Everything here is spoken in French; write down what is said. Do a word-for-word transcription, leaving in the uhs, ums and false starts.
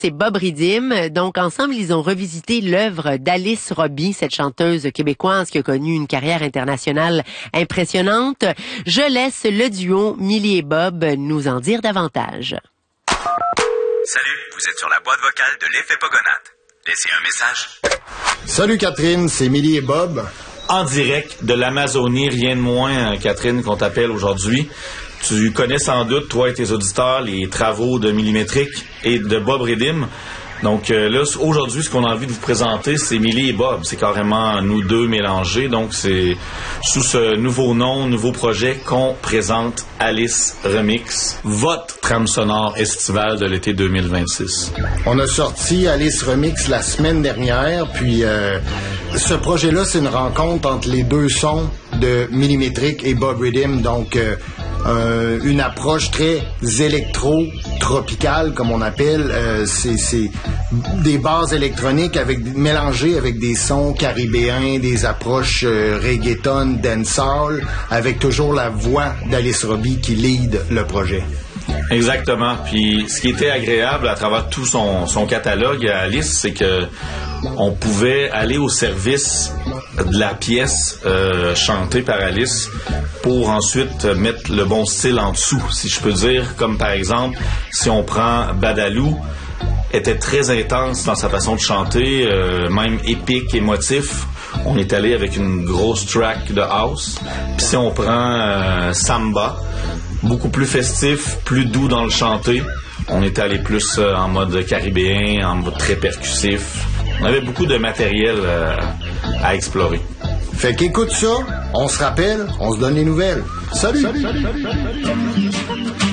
C'est Bob Ridim. Donc, ensemble, ils ont revisité l'œuvre d'Alice Robbie, cette chanteuse québécoise qui a connu une carrière internationale impressionnante. Je laisse le duo Millie et Bob nous en dire davantage. Salut, vous êtes sur la boîte vocale de l'effet Pogonade. Laissez un message. Salut Catherine, c'est Millie et Bob. En direct de l'Amazonie, rien de moins, Catherine, qu'on t'appelle aujourd'hui. Tu connais sans doute, toi et tes auditeurs, les travaux de Millimétrique et de Bob Ridim. Donc euh, là, aujourd'hui, ce qu'on a envie de vous présenter, c'est Millie et Bob. C'est carrément nous deux mélangés. Donc c'est sous ce nouveau nom, nouveau projet qu'on présente Alice Remix, votre trame sonore estivale de l'été deux mille vingt-six. On a sorti Alice Remix la semaine dernière, puis euh, ce projet-là, c'est une rencontre entre les deux sons de Millimétrique et Bob Ridim. Donc euh, Euh, une approche très électro-tropicale, comme on appelle. Euh, c'est, c'est des bases électroniques avec, mélangées avec des sons caribéens, des approches euh, reggaeton, dancehall, avec toujours la voix d'Alice Robbie qui lead le projet. Exactement. Puis ce qui était agréable à travers tout son, son catalogue à Alice, c'est que on pouvait aller au service de la pièce euh, chantée par Alice pour ensuite mettre le bon style en dessous, si je peux dire. Comme par exemple, si on prend Badalou, était très intense dans sa façon de chanter, euh, même épique, émotif. On est allé avec une grosse track de house. Puis si on prend euh, Samba, beaucoup plus festif, plus doux dans le chanté. On est allé plus euh, en mode caribéen, en mode très percussif. On avait beaucoup de matériel euh, à explorer. Fait qu'écoute ça, on se rappelle, on se donne les nouvelles. Salut! Salut, salut, salut, salut.